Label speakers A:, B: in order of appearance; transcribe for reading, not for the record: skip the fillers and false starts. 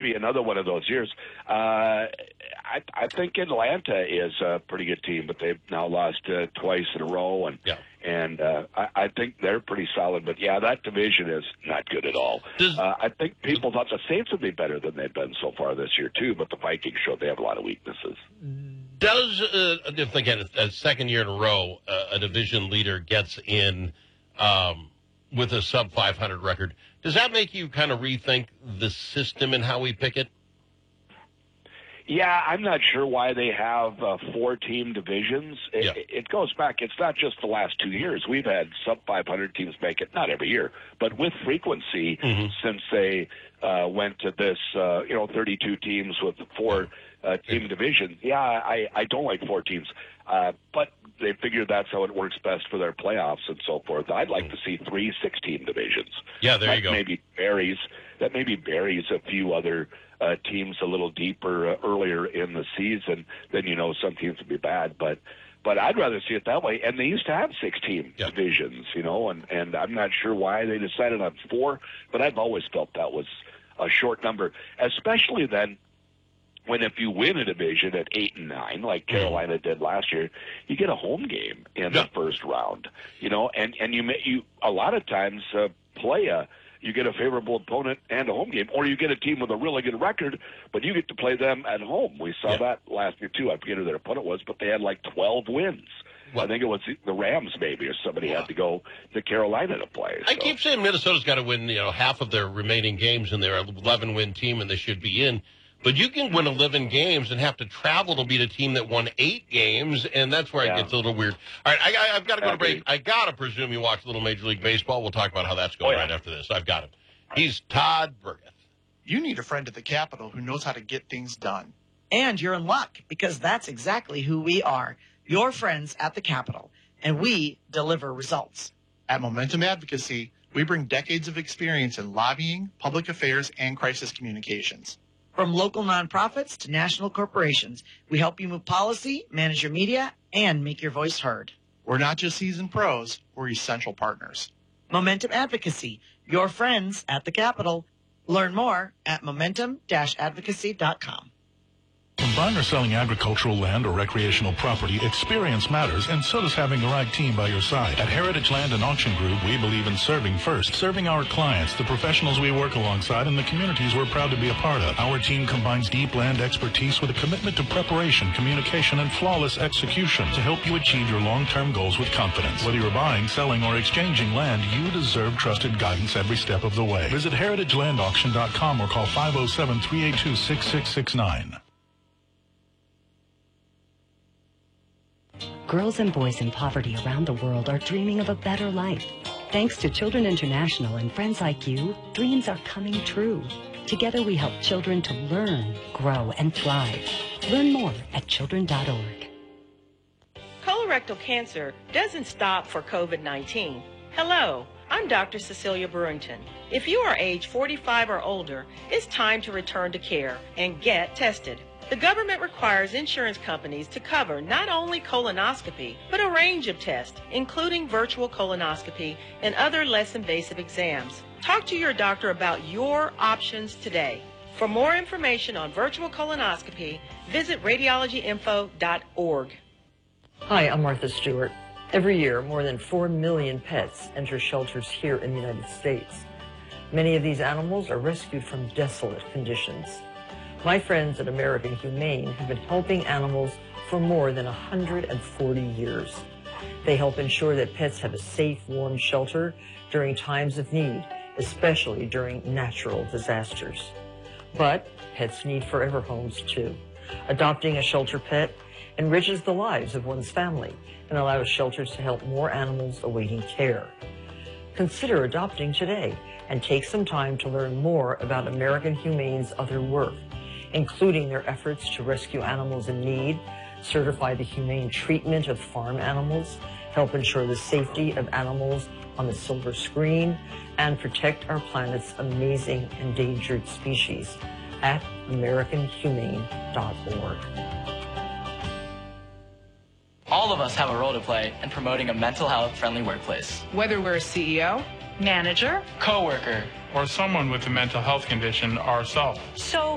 A: be another one of those years. I think Atlanta is a pretty good team, but they've now lost twice in a row, and I think they're pretty solid. But yeah, that division is not good at all. I think people thought the Saints would be better than they've been so far this year too, but the Vikings showed they have a lot of weaknesses.
B: Does if again a second year in a row a division leader gets in with a sub 500 record, does that make you kind of rethink the system and how we pick it?
A: Yeah, I'm not sure why they have 4-team divisions. It goes back. It's not just the last 2 years. We've had sub-500 teams make it, not every year, but with frequency since they went to this, 32 teams with 4-team division. Yeah, I don't like 4 teams, but they figure that's how it works best for their playoffs and so forth. I'd like to see 3 6-team divisions.
B: Yeah, there you go.
A: That maybe buries a few other teams a little deeper earlier in the season. Then some teams would be bad, but I'd rather see it that way. And they used to have 6-team divisions, and I'm not sure why they decided on 4, but I've always felt that was a short number, especially then when if you win a division at 8 and 9, like Carolina did last year, you get a home game in the first round, and you a lot of times you get a favorable opponent and a home game, or you get a team with a really good record, but you get to play them at home. We saw that last year, too. I forget who their opponent was, but they had like 12 wins. I think it was the Rams, maybe, or somebody had to go to Carolina to play.
B: I keep saying Minnesota's got to win, half of their remaining games, and they're an 11-win team, and they should be in. But you can win 11 games and have to travel to beat a team that won 8 games, and that's where it gets a little weird. All right, I've got to go to break. I got to presume you watch a little Major League Baseball. We'll talk about how that's going right after this. I've got him. He's Todd Burgeth.
C: You need a friend at the Capitol who knows how to get things done.
D: And you're in luck, because that's exactly who we are, your friends at the Capitol, and we deliver results.
C: At Momentum Advocacy, we bring decades of experience in lobbying, public affairs, and crisis communications.
D: From local nonprofits to national corporations, we help you move policy, manage your media, and make your voice heard.
C: We're not just seasoned pros, we're essential partners.
D: Momentum Advocacy, your friends at the Capitol. Learn more at momentum-advocacy.com.
E: When buying or selling agricultural land or recreational property, experience matters, and so does having the right team by your side. At Heritage Land and Auction Group, we believe in serving first, serving our clients, the professionals we work alongside, and the communities we're proud to be a part of. Our team combines deep land expertise with a commitment to preparation, communication, and flawless execution to help you achieve your long-term goals with confidence. Whether you're buying, selling, or exchanging land, you deserve trusted guidance every step of the way. Visit heritagelandauction.com or call 507-382-6669.
F: Girls and boys in poverty around the world are dreaming of a better life. Thanks to Children International and friends like you, dreams are coming true. Together we help children to learn, grow, and thrive. Learn more at children.org.
G: Colorectal cancer doesn't stop for COVID-19. Hello, I'm Dr. Cecilia Brewington. If you are age 45 or older, it's time to return to care and get tested. The government requires insurance companies to cover not only colonoscopy, but a range of tests, including virtual colonoscopy and other less invasive exams. Talk to your doctor about your options today. For more information on virtual colonoscopy, visit radiologyinfo.org.
H: Hi, I'm Martha Stewart. Every year, more than 4 million pets enter shelters here in the United States. Many of these animals are rescued from desolate conditions. My friends at American Humane have been helping animals for more than 140 years. They help ensure that pets have a safe, warm shelter during times of need, especially during natural disasters. But pets need forever homes too. Adopting a shelter pet enriches the lives of one's family and allows shelters to help more animals awaiting care. Consider adopting today and take some time to learn more about American Humane's other work, including their efforts to rescue animals in need, certify the humane treatment of farm animals, help ensure the safety of animals on the silver screen, and protect our planet's amazing endangered species at AmericanHumane.org.
I: All of us have a role to play in promoting a mental health-friendly workplace.
J: Whether we're a CEO, manager,
I: coworker,
K: or someone with a mental health condition ourselves.
J: So